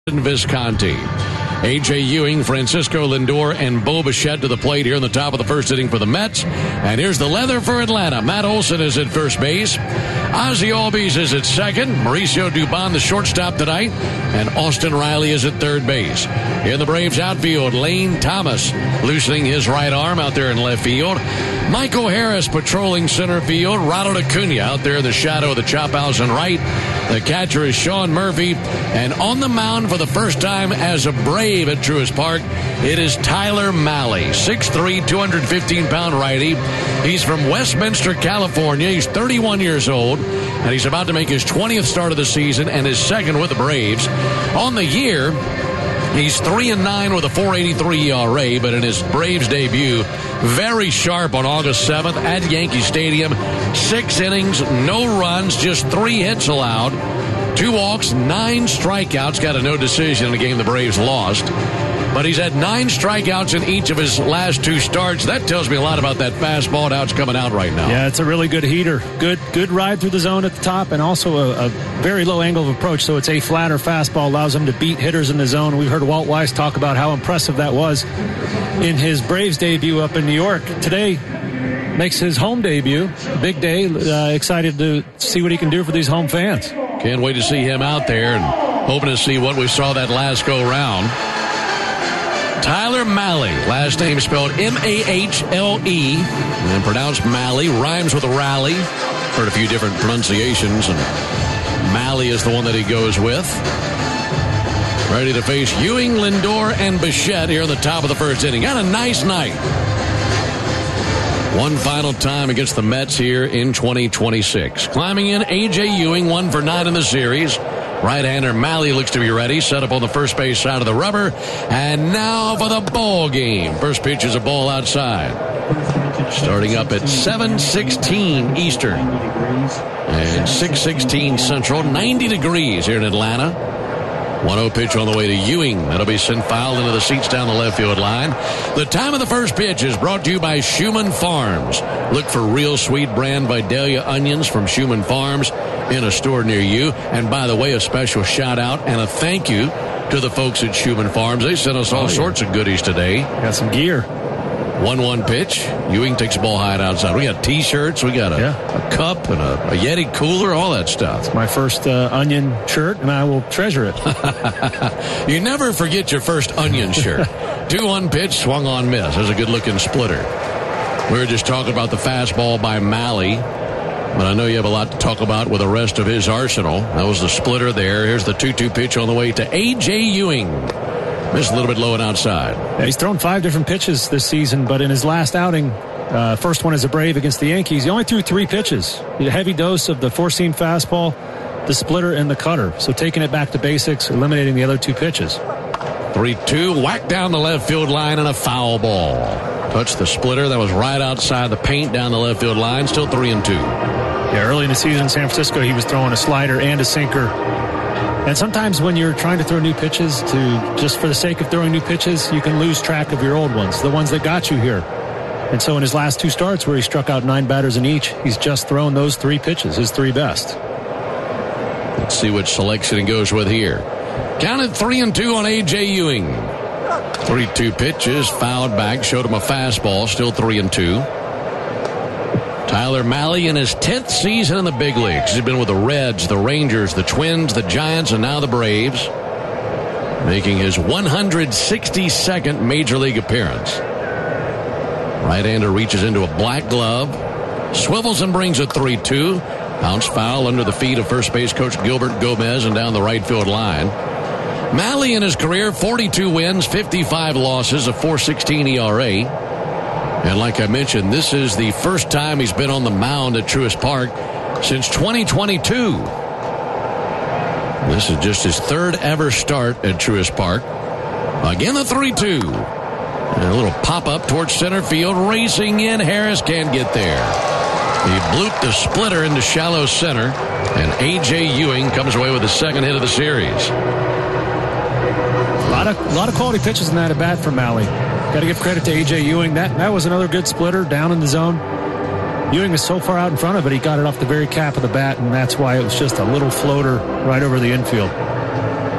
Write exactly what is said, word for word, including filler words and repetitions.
Visconti. A J. Ewing, Francisco Lindor, and Bo Bichette to the plate here in the top of the first inning for the Mets. And here's the leather for Atlanta. Matt Olson is at first base. Ozzie Albies is at second. Mauricio Dubon, the shortstop tonight. And Austin Riley is at third base. In the Braves outfield, Lane Thomas loosening his right arm out there in left field. Michael Harris patrolling center field. Ronald Acuna out there in the shadow of the chop house and right. The catcher is Sean Murphy. And on the mound for the first time as a Brave at Truist Park, it is Tyler Mahle, six three, two hundred fifteen pound righty. He's from Westminster, California. He's thirty-one years old, and he's about to make his twentieth start of the season and his second with the Braves. On the year, he's three and nine with a four eighty-three E R A, but in his Braves debut, very sharp on August seventh at Yankee Stadium. Six innings, no runs, just three hits allowed. Two walks, nine strikeouts, got a no decision in a game the Braves lost. But he's had nine strikeouts in each of his last two starts. That tells me a lot about that fastball and how it's coming out right now. Yeah, it's a really good heater. Good good ride through the zone at the top, and also a, a very low angle of approach. So it's a flatter fastball, allows him to beat hitters in the zone. We've heard Walt Weiss talk about how impressive that was in his Braves debut up in New York. Today makes his home debut. Big day. Uh, excited to see what he can do for these home fans. Can't wait to see him out there and hoping to see what we saw that last go round. Tyler Mahle, last name spelled M A H L E, and pronounced Mahle, rhymes with a rally. Heard a few different pronunciations, and Mahle is the one that he goes with. Ready to face Ewing, Lindor, and Bichette here in the top of the first inning. Got a nice night. One final time against the Mets here in twenty twenty-six. Climbing in, A J. Ewing, one for nine in the series. Right-hander Mahle looks to be ready. Set up on the first base side of the rubber. And now for the ball game. First pitch is a ball outside. Starting up at seven sixteen Eastern. And six sixteen Central. ninety degrees here in Atlanta. one oh pitch on the way to Ewing. That'll be sent fouled into the seats down the left field line. The time of the first pitch is brought to you by Schumann Farms. Look for real sweet brand Vidalia onions from Schumann Farms in a store near you. And by the way, a special shout out and a thank you to the folks at Schumann Farms. They sent us all oh, yeah. sorts of goodies today. Got some gear. one one pitch. Ewing takes the ball high and outside. We got T-shirts. We got a, yeah. a cup and a, a Yeti cooler, all that stuff. It's my first uh, onion shirt, and I will treasure it. You never forget your first onion shirt. two one pitch, swung on miss. There's a good-looking splitter. We were just talking about the fastball by Mahle, but I know you have a lot to talk about with the rest of his arsenal. That was the splitter there. Here's the two two pitch on the way to A J. Ewing. Missed a little bit low and outside. Yeah, he's thrown five different pitches this season, but in his last outing, uh, first one as a Brave against the Yankees, he only threw three pitches. He had a heavy dose of the four-seam fastball, the splitter, and the cutter. So taking it back to basics, eliminating the other two pitches. three two, whack down the left field line and a foul ball. Touched the splitter. That was right outside the paint down the left field line. Still three and two. Yeah, early in the season in San Francisco, he was throwing a slider and a sinker. And sometimes when you're trying to throw new pitches, to just for the sake of throwing new pitches, you can lose track of your old ones, the ones that got you here. And so in his last two starts where he struck out nine batters in each, he's just thrown those three pitches, his three best. Let's see which selection he goes with here. Counted three and two on A J. Ewing. three two pitches, fouled back, showed him a fastball, still three and two. Tyler Mahle in his tenth season in the big leagues. He's been with the Reds, the Rangers, the Twins, the Giants, and now the Braves. Making his one hundred sixty-second Major League appearance. Right-hander reaches into a black glove. Swivels and brings a three two. Bounce foul under the feet of first base coach Gilbert Gomez and down the right field line. Mahle in his career, forty-two wins, fifty-five losses, a four sixteen E R A. And like I mentioned, this is the first time he's been on the mound at Truist Park since twenty twenty-two. This is just his third ever start at Truist Park. Again, the three two. And a little pop-up towards center field. Racing in. Harris can't get there. He blooped the splitter into shallow center. And A J. Ewing comes away with the second hit of the series. A lot of, a lot of quality pitches in that at bat for Mahle. Got to give credit to A J. Ewing. That that was another good splitter down in the zone. Ewing was so far out in front of it, he got it off the very cap of the bat, and that's why it was just a little floater right over the infield.